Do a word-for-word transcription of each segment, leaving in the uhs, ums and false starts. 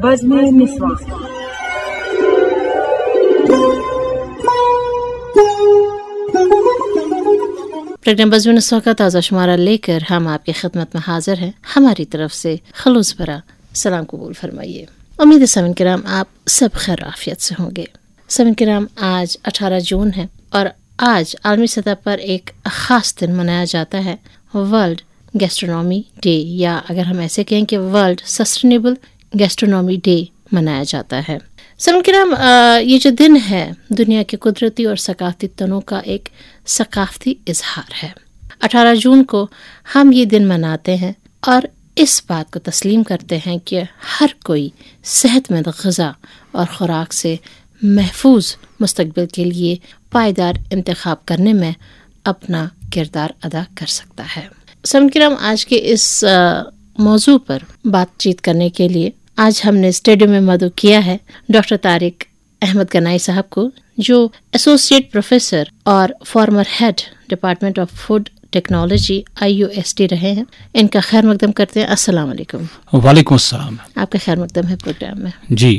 بزم نسواں. پروگرام بزم نسواں کا تازہ شمارہ لے کر ہم آپ کی خدمت میں حاضر ہیں. ہماری طرف سے خلوص بھرا سلام قبول فرمائیے. امید ہے سامعین کرام آپ سب خیر عافیت سے ہوں گے. سامعین کرام آج اٹھارہ جون ہے اور آج عالمی سطح پر ایک خاص دن منایا جاتا ہے، ورلڈ گیسٹرونومی ڈے، یا اگر ہم ایسے کہیں کہ ورلڈ سسٹینیبل گیسٹرونومی ڈے منایا جاتا ہے. سامعین کرام یہ جو دن ہے دنیا کے قدرتی اور ثقافتی تنوع کا ایک ثقافتی اظہار ہے. اٹھارہ جون کو ہم یہ دن مناتے ہیں اور اس بات کو تسلیم کرتے ہیں کہ ہر کوئی صحت مند غذا اور خوراک سے محفوظ مستقبل کے لیے پائیدار انتخاب کرنے میں اپنا کردار ادا کر سکتا ہے. سامعین کرام آج کے اس موضوع پر بات چیت کرنے کے لیے آج ہم نے اسٹوڈیو میں مدعو کیا ہے ڈاکٹر طارق احمد گنائی صاحب کو، جو ایسوسیٹ پروفیسر اور farmer head department of food technology I U S T رہے ہیں. ان کا خیر مقدم کرتے ہیں. السلام علیکم. وعلیکم السلام. آپ کا خیر مقدم ہے پروگرام میں. جی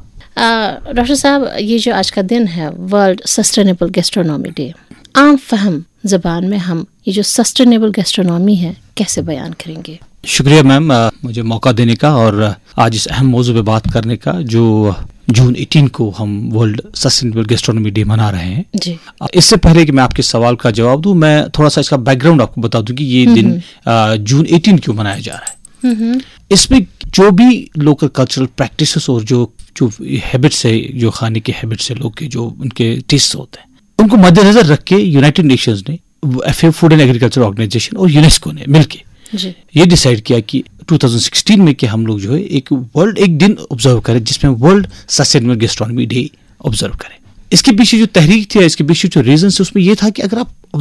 ڈاکٹر صاحب، یہ جو آج کا دن ہے ورلڈ سسٹینیبل گیسٹرونومی ڈے، عام فہم زبان میں ہم یہ جو سسٹینیبل گیسٹرونومی ہے کیسے بیان کریں گے؟ شکریہ میم مجھے موقع دینے کا اور آج اس اہم موضوع پہ بات کرنے کا، جو جون اٹھارہ کو ہم ورلڈ سسٹینیبل گیسٹرونومی ڈے منا رہے ہیں. جی. اس سے پہلے کہ میں آپ کے سوال کا جواب دوں، میں تھوڑا سا اس کا بیک گراؤنڈ آپ کو بتا دوں کہ یہ دن جون اٹھارہ کیوں منایا جا رہا ہے. اس میں جو بھی لوکل کلچرل پریکٹسز اور جو جو ہیبٹس ہے، جو کھانے کے ہیبٹس ہے لوگ کے، جو ان کے ٹیسٹ ہوتے ہیں، ان کو مد نظر رکھ کے یونائٹڈ نیشنز نے، F a food and agriculture organization اور یونیسکو نے مل کے جی. یہ ڈیسائیڈ کیا کہ دو ہزار سولہ میں کہ ہم لوگ جو ہے ایک ورلڈ ایک دن آبزرو کریں جس میں ورلڈ سسٹینیبل گیسٹرونومی ڈے آبزرو کریں. اس کے پیچھے جو تحریک تھی، اس کے پیچھے جو ریزنس ہے، اس میں یہ تھا کہ اگر آپ